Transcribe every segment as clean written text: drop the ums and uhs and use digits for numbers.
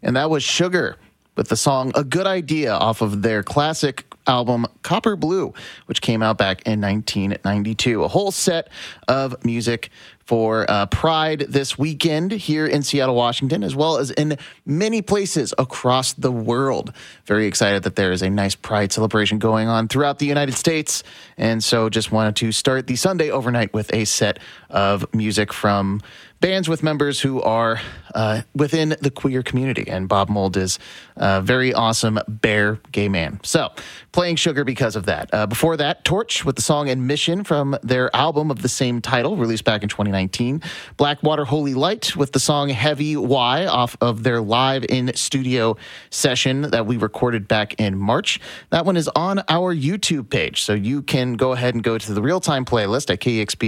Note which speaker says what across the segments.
Speaker 1: And that was Sugar with the song A Good Idea off of their classic album Copper Blue, which came out back in 1992. A whole set of music for Pride this weekend here in Seattle, Washington, as well as in many places across the world. Very excited that there is a nice Pride celebration going on throughout the United States. And so just wanted to start the Sunday overnight with a set of music from bands with members who are within the queer community. And Bob Mould is a very awesome bear gay man. So playing Sugar because of that. Before that, Torch with the song Admission from their album of the same title, released back in 2019. Blackwater Holy Light with the song Heavy Y off of their live in studio session that we recorded back in March. That one is on our YouTube page. So you can go ahead and go to the real-time playlist at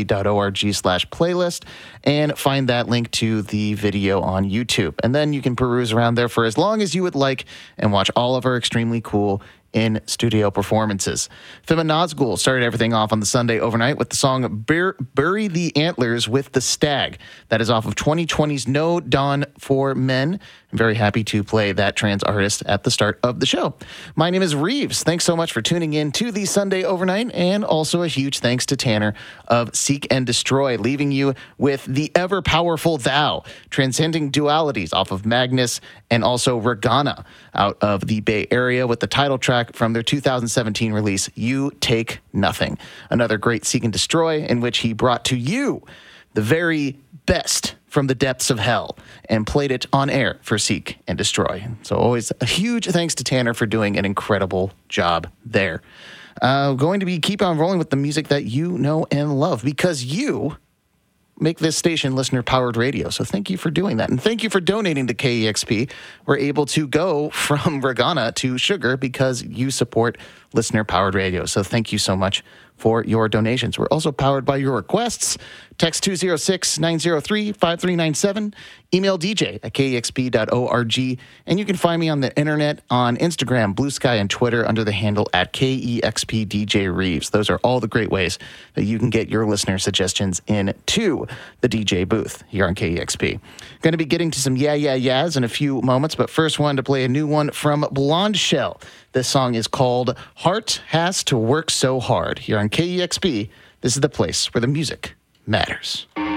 Speaker 1: kexp.org/playlist and find that link to the video on YouTube. And then you can peruse around there for as long as you would like and watch all of our extremely cool in-studio performances. Fema Nazgul started everything off on the Sunday overnight with the song Bury the Antlers with the Stag. That is off of 2020's No Dawn for Men. I'm very happy to play that trans artist at the start of the show. My name is Reeves. Thanks so much for tuning in to the Sunday overnight, and also a huge thanks to Tanner of Seek and Destroy, leaving you with the ever-powerful Thou, Transcending Dualities off of Magnus, and also Regana out of the Bay Area with the title track from their 2017 release, You Take Nothing. Another great Seek and Destroy in which he brought to you the very best from the depths of hell and played it on air for Seek and Destroy. So always a huge thanks to Tanner for doing an incredible job there. Going to be keep on rolling with the music that you know and love because you make this station listener-powered radio. So thank you for doing that. And thank you for donating to KEXP. We're able to go from Regana to Sugar because you support listener-powered radio. So thank you so much for your donations. We're also powered by your requests. Text 206-903-5397. Email DJ at kexp.org. And you can find me on the internet on Instagram, Blue Sky, and Twitter under the handle at KEXPDJReeves. Those are all the great ways that you can get your listener suggestions into the DJ booth here on KEXP. Going to be getting to some yeah, yeah, yeahs in a few moments, but first wanted to play a new one from Blonde Shell. This song is called Heart Has to Work So Hard. Here on KEXP, this is the place where the music matters.